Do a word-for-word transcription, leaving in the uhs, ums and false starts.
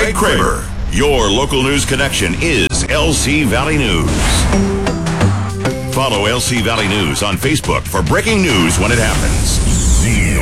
Greg Kramer. Your local news connection is L C Valley News. Follow L C Valley News on Facebook for breaking news when it happens.